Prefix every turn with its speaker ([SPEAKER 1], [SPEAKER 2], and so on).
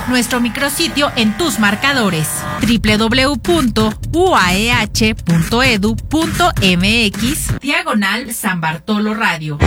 [SPEAKER 1] nuestro micrositio en tus marcadores www.uaeh.edu.mx/San Bartolo Radio.